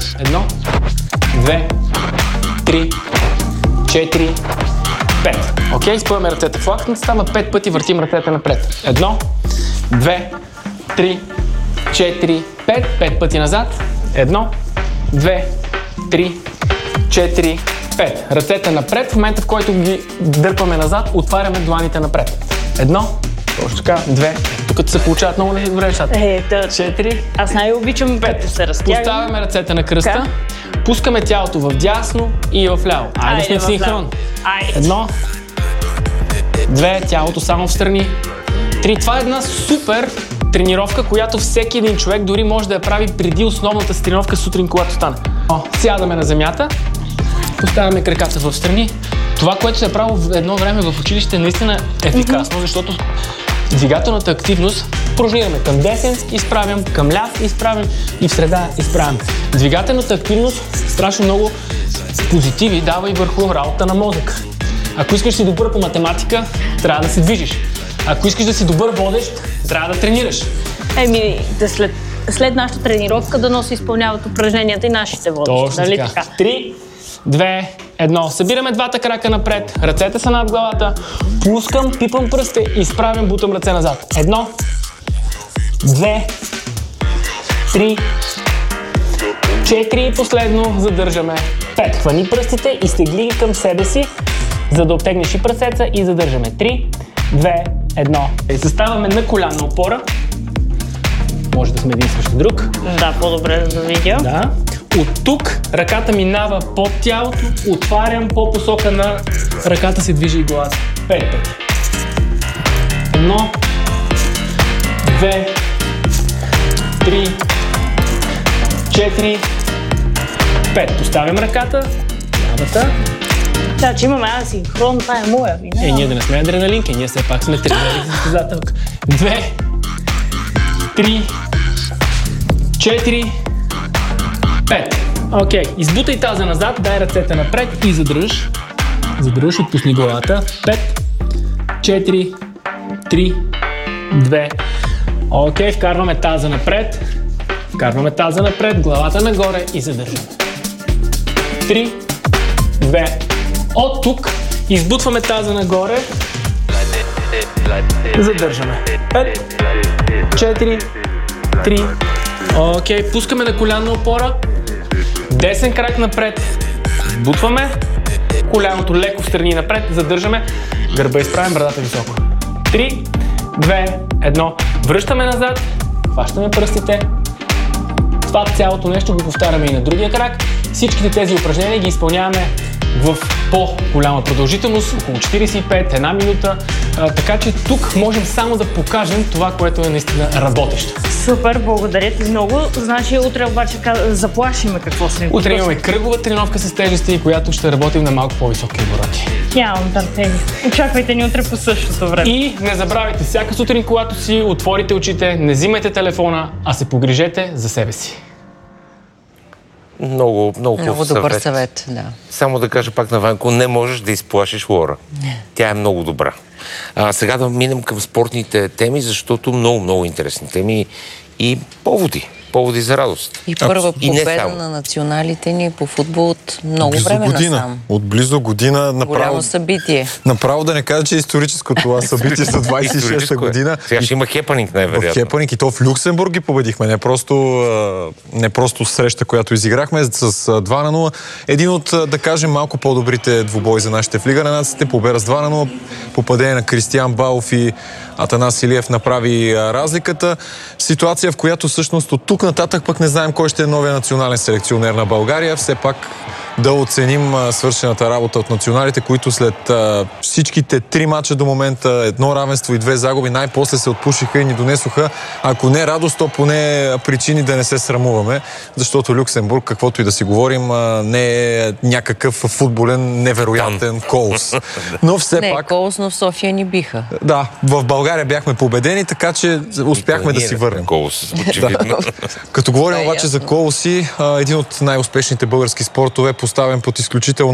1, 2, 3, 4, 5. Окей, спъваме ръцете в лактницата, ама 5 пъти въртим ръцете напред. 1, 2, 3, 4, 5. 5 пъти назад. 1, 2, 3, 4, 5. Ръцете напред. В момента, в който ги дърпаме назад, отваряме дланите напред. 1, точно така, 2. Тук се получават много добре нещата. 4. Аз най-обичам 5 се разтягаме. Поставяме ръцете на кръста. Пускаме тялото в дясно и в ляво. Айде сме синхрон. 1, 2, тялото само в страни. 3. Това е една супер тренировка, която всеки един човек дори може да я прави преди основната си тренировка сутрин, когато стане. Сядаме на земята, поставяме краката в страни. Това, което се е правило в едно време в училище, е наистина ефикасно, защото двигателната активност пружинираме към десен, изправям, към ляв, изправям и в среда изправям. Двигателната активност страшно много позитиви дава и върху работа на мозък. Ако искаш да си добър по математика, трябва да се движиш. Ако искаш да си добър водещ, трябва да тренираш. След нашата тренировка да носи изпълняват упражненията и нашите водещи. Точно така. 3, 2, 1. Събираме двата крака напред, ръцете са над главата, пускам, пипам пръсте, изправям, бутам ръце назад. 1, 2, 3, 4 и последно задържаме. 5. Хвани пръстите и стегли ги към себе си, за да обтегнеш и пръсеца и задържаме. 3, 2, 1. Заставаме на коляна опора. Може да сме един срещу друг. Да, по-добре да видя. Да. От тук ръката минава под тялото, отварям по посока на ръката се движи и главата. 5 пъти. 1, 2, 3, 4, 5. Поставям ръката, лявата. Да, че имаме асинхрон, това е моя вина. Ние да не сме адреналинки, ние все пак сме тренери за състезателка. 2, 3, 4, 5. Окей, избутай таза назад, дай ръцете напред и задръж. Задръж, отпусни главата. 5, 4, 3, 2. Окей, вкарваме таза напред. Вкарваме таза напред, главата нагоре и задържаме. 3, 2. От тук избутваме таза нагоре. Задържаме. 5, 4, 3. Окей, пускаме на коляна опора. Десен крак напред. Избутваме. Коляното леко в страни напред. Задържаме. Гърба изправим, брадата високо. 3, 2, 1. Връщаме назад. Хващаме пръстите. Това цялото нещо го повтаряме и на другия крак. Всичките тези упражнения ги изпълняваме в по-голяма продължителност, около 45, една минута. Така че тук можем само да покажем това, което е наистина работещо. Супер, благодаря ти много. Значи утре обаче заплашиме какво се. Утре имаме кръгова тренировка с тежести, която ще работим на малко по-високи обороти. Нямам търпение. Очаквайте ни утре по същото време. И не забравяйте, всяка сутрин, когато си отворите очите, не взимайте телефона, а се погрижете за себе си. Много добър съвет, да. Само да кажа пак на Ванко, не можеш да изплашиш Лора. Тя е много добра. Сега да минем към спортните теми, защото много интересни теми и поводи за радост. И първа победа на националите ни по футбол от много време насам. От близо година. Голямо събитие. Направо да не кажа, че е историческо това събитие за 26-та година. Сега ще има хепанинг, най-вероятно. В хепанинг и то в Люксембург ги победихме. Не просто среща, която изиграхме с 2-0. Един от, да кажем, малко по-добрите двубои за нашите в Лига на нациите. Победа с 2-0. Попадение на Кристиян Балов и Атанас Илиев направи разликата. Ситуация, в която всъщност от тук нататък пък не знаем кой ще е новия национален селекционер на България. Все пак да оценим свършената работа от националите, които след всичките 3 мача до момента, 1 равенство и 2 загуби, най-после се отпушиха и ни донесоха, ако не радост, то поне причини да не се срамуваме, защото Люксембург, каквото и да си говорим, не е някакъв футболен невероятен колос. Но все пак... Не колос, но в София ни биха. Да, в България бяхме победени, така че успяхме да си върнем. Колос, очевидно. Като говорим обаче за колоси, един от най-успешните български спортове, поставен под изключително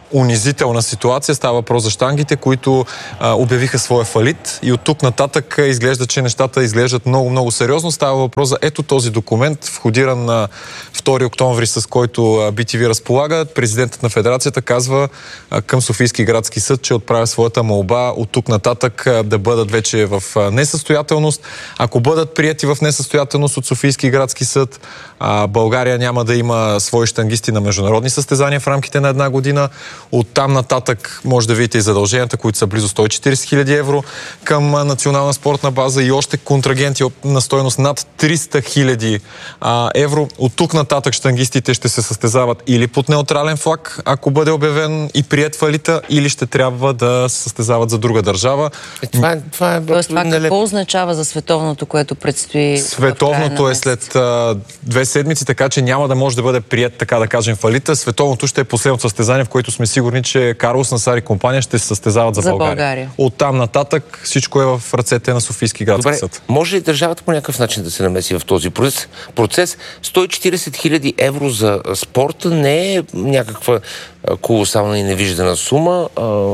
унизителна ситуация. Става въпрос за щангите, които обявиха своя фалит и от тук нататък изглежда, че нещата изглеждат много сериозно. Става въпрос за ето този документ, входиран на 2 октомври, с който BTV разполага. Президентът на федерацията казва към Софийски градски съд, че отправя своята молба от тук нататък да бъдат вече в несъстоятелност. Ако бъдат прияти в несъстоятелност от Софийски градски съд, България няма да има свои щангисти на международни състезания в рамките на една година. Оттам нататък може да видите и задълженията, които са близо 140 хиляди евро към национална спортна база и още контрагенти на стойност над 300 хиляди евро. От тук нататък щангистите ще се състезават или под неутрален флаг, ако бъде обявен и приет фалита, или ще трябва да се състезават за друга държава. Това какво означава за световното, което предстои? Световното е след 2 седмици, така че няма да може да бъде прият, така да кажем, фалита. Световното ще е последното състезание, в което сме сигурни, че Карлос Насар и компания ще се състезават за България. Оттам нататък всичко е в ръцете на Софийски градски съд. Може ли държавата по някакъв начин да се намеси в този процес? 140 хиляди евро за спорта не е някаква колосална и невиждана сума.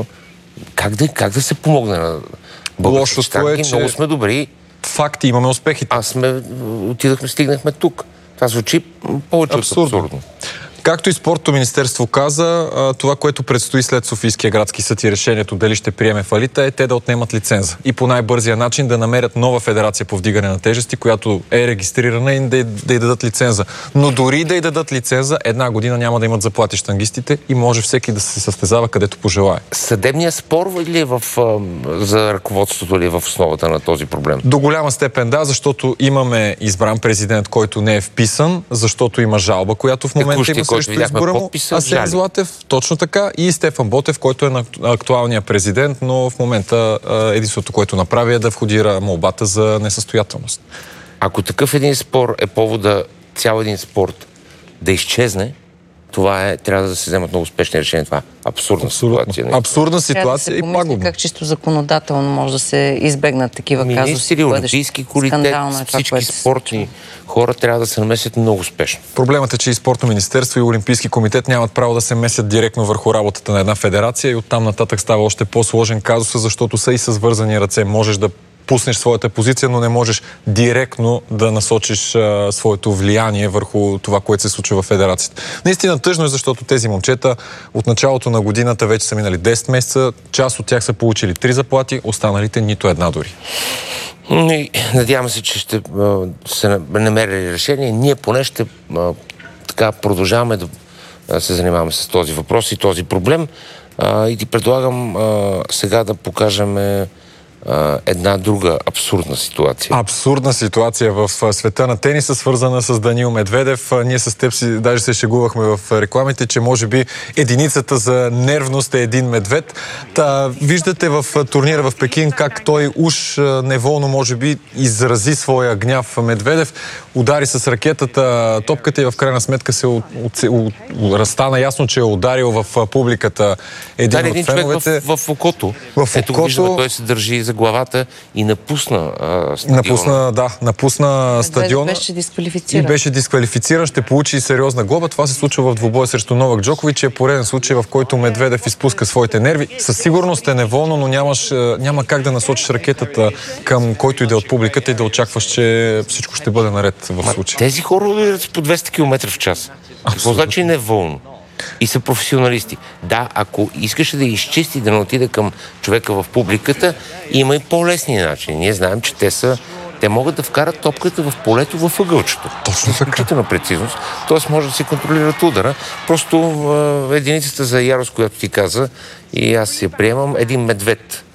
Как да се помогне на българските щанги? Много сме добри. Факти, имаме успехите. Стигнахме тук. Това звучи повече от абсурдно. Както и Спортното министерство каза, това, което предстои след Софийския градски съд и решението дали ще приеме фалита, е те да отнемат лиценза. И по най-бързия начин да намерят нова федерация по вдигане на тежести, която е регистрирана и да й дадат лиценза. Но дори да й дадат лиценза, една година няма да имат заплати щангистите и може всеки да се състезава където пожелае. Съдебният спор или е за ръководството ли е в основата на този проблем? До голяма степен да, защото имаме избран президент, който не е вписан, защото има жалба, която в момента има срещу избора му. Асен Златев, точно така, и Стефан Ботев, който е на актуалния президент, но в момента единството, което направи, е да входира молбата за несъстоятелност. Ако такъв един спор е повода цял един спорт да изчезне, трябва да се вземат много успешни решения. Това е абсурдна ситуация. Абсурдна ситуация и пагубна. Как чисто законодателно може да се избегнат такива казуси? Министри, Олимпийски комитет, всички спортни хора трябва да се намесят много успешно. Проблемът е, че и Спортно министерство и Олимпийски комитет нямат право да се месят директно върху работата на една федерация и оттам нататък става още по-сложен казус, защото са и с вързани ръце. Можеш да пуснеш своята позиция, но не можеш директно да насочиш своето влияние върху това, което се случва в федерацията. Наистина тъжно е, защото тези момчета от началото на годината вече са минали 10 месеца, част от тях са получили 3 заплати, останалите нито една дори. Надявам се, че ще се намери решение. Ние поне ще продължаваме да се занимаваме с този въпрос и този проблем. И ти предлагам сега да покажем една друга абсурдна ситуация. Абсурдна ситуация в света на тениса, свързана с Даниил Медведев. Ние с теб си даже се шегувахме в рекламите, че може би единицата за нервност е един медвед. Виждате в турнира в Пекин как той уж неволно може би изрази своя гняв. Медведев удари с ракетата топката и в крайна сметка се разстана ясно, че е ударил в публиката един човек в окото. Ето виждаме, той се държи за главата и напусна стадиона. Напусна стадиона. Беше дисквалифициран. Ще получи и сериозна глоба. Това се случва в двубой срещу Новак Джокович, е пореден случай, в който Медведев изпуска своите нерви. Със сигурност е неволно, но няма как да насочиш ракетата към който иде от публиката и да очакваш, че всичко ще бъде наред в случая. Тези хора ударят по 200 км в час. Какво значи неволно? И са професионалисти. Да, ако искаше да изчисти, да не отиде към човека в публиката, има и по-лесни начини. Ние знаем, че те могат да вкарат топката в полето във ъгълчето. Точно така. На прецизност. Тоест може да се контролират удара. Просто единицата за ярост, която ти каза, и аз я приемам, един медвед.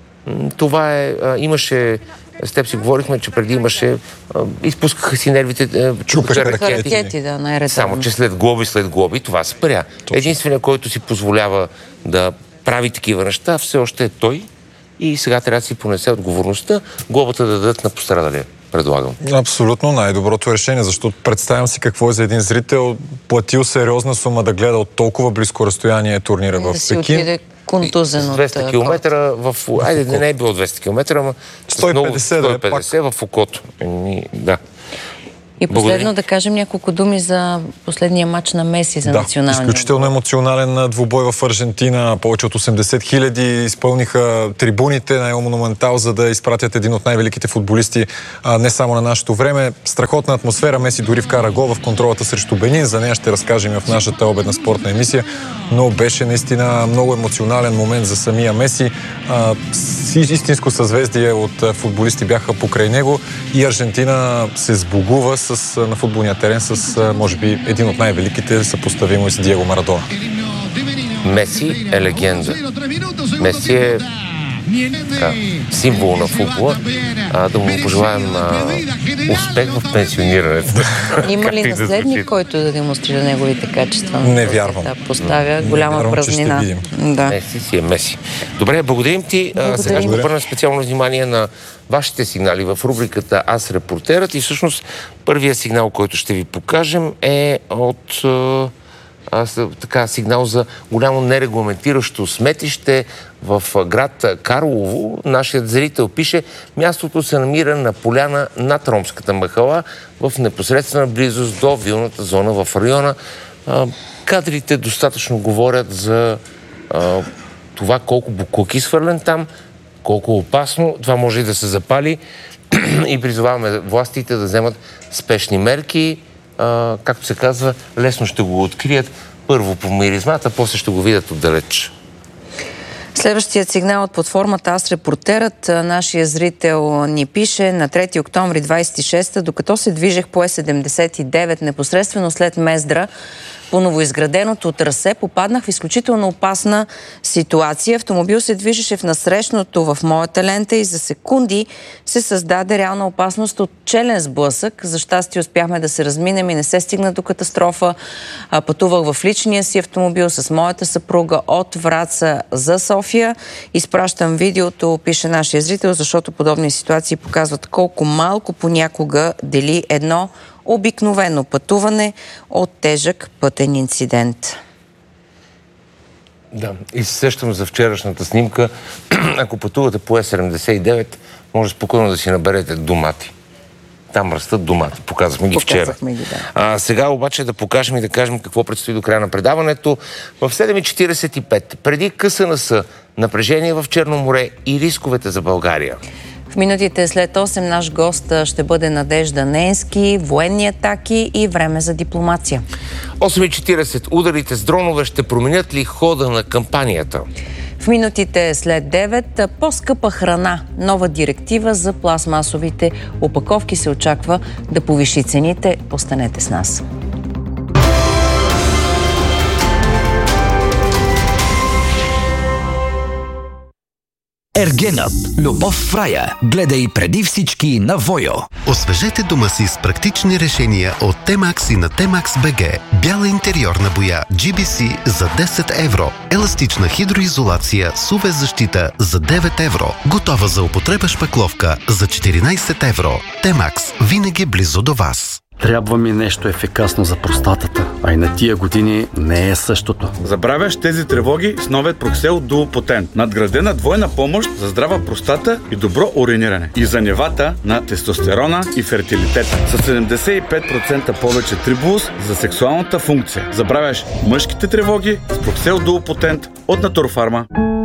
Това имаше... С теб си говорихме, че преди имаше... изпускаха си нервите, чупаха ракети. Само, че след глоби, това спря. Единственият, който си позволява да прави такива неща, все още е той и сега трябва да си понесе отговорността, глобата да дадат на пострадалия. Предлагам. Абсолютно най-доброто решение, защото представям си какво е за един зрител, платил сериозна сума да гледа от толкова близко разстояние турнира в Пекин. Контузен от 200 км Айде, не е било 200 км, ама 150 в окото. Да. И последно да кажем няколко думи за последния матч на Меси за националния. Изключително емоционален двубой в Аржентина. Повече от 80 хиляди изпълниха трибуните на Ел Монументал, за да изпратят един от най-великите футболисти не само на нашето време. Страхотна атмосфера. Меси дори вкара гол в контролата срещу Бенин. За нея ще разкажем в нашата обедна спортна емисия. Но беше наистина много емоционален момент за самия Меси. Истинско съзвездие от футболисти бяха покрай него и Аржентина се сбогува на футболния терен с, може би, един от най-великите, съпоставимо с Диего Марадона. Меси е легенда. Меси е символ на футбола. Да му пожелаем успех в пенсионирането. Има ли наследник, който да демонстрира неговите качества? Не вярвам. Да, поставя голяма празнина. Да. Меси си е Меси. Добре, благодарим ти. Сега ще обърна специално внимание на вашите сигнали в рубриката Аз репортерът и всъщност първия сигнал, който ще ви покажем е от сигнал за голямо нерегламентиращо сметище в град Карлово. Нашият зрител пише: мястото се намира на поляна над ромската махала в непосредствена близост до вилната зона в района. Кадрите достатъчно говорят за това колко буклук е свърлен там, колко опасно. Това може и да се запали и призоваваме властите да вземат спешни мерки. Както се казва, лесно ще го открият първо по миризмата, после ще го видят отдалеч. Следващият сигнал от платформата Аз репортерът, нашия зрител ни пише: на 3 октомври 26-та, докато се движех по Е79 непосредствено след Мездра, по новоизграденото трасе, попаднах в изключително опасна ситуация. Автомобил се движеше в насрещното в моята лента и за секунди се създаде реална опасност от челен сблъсък. За щастие успяхме да се разминем и не се стигна до катастрофа. Пътувах в личния си автомобил с моята съпруга от Враца за София. Изпращам видеото, пише нашия зрител, защото подобни ситуации показват колко малко понякога дели едно обикновено пътуване от тежък пътен инцидент. Да, и се сещам за вчерашната снимка. Ако пътувате по Е79, може спокойно да си наберете домати. Там растат домати. Показахме ги вчера. Сега обаче да покажем и да кажем какво предстои до края на предаването. В 7:45, преди КСНС, напрежение в Черно море и рисковете за България. В минутите след 8 наш гост ще бъде Надежда Ненски, военни атаки и време за дипломация. 8:40, ударите с дронове ще променят ли хода на кампанията? В минутите след 9, по-скъпа храна. Нова директива за пластмасовите опаковки се очаква да повиши цените. Останете с нас. Ергенът. Любов в рая. Гледай преди всички на Войо. Освежете дома си с практични решения от T-Max и на T-Max BG. Бяла интериорна боя GBC за 10 евро. Еластична хидроизолация с UV защита за 9 евро. Готова за употреба шпакловка за 14 евро. T-Max. Винаги близо до вас. Трябва ми нещо ефикасно за простатата, а и на тия години не е същото. Забравяш тези тревоги с новият Проксел Duo-Potent. Надградена двойна помощ за здрава простата и добро уриниране. И за нивата на тестостерона и фертилитета. С 75% повече трибулус за сексуалната функция. Забравяш мъжките тревоги с Проксел Duo-Potent от Натурфарма.